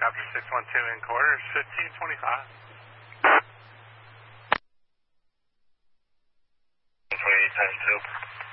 Copy 612 in quarters, 1525. 28 times 2.